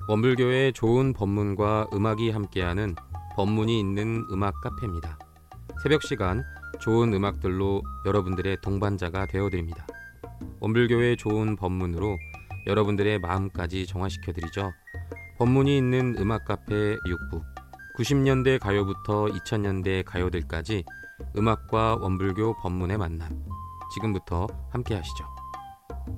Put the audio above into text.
원불교의 좋은 법문과 음악이 함께하는 법문이 있는 음악 카페입니다. 새벽 시간 좋은 음악들로 여러분들의 동반자가 되어드립니다. 원불교의 좋은 법문으로 여러분들의 마음까지 정화시켜드리죠. 법문이 있는 음악 카페 6부 90년대 가요부터 2000년대 가요들까지 음악과 원불교 법문의 만남, 지금부터 함께 하시죠.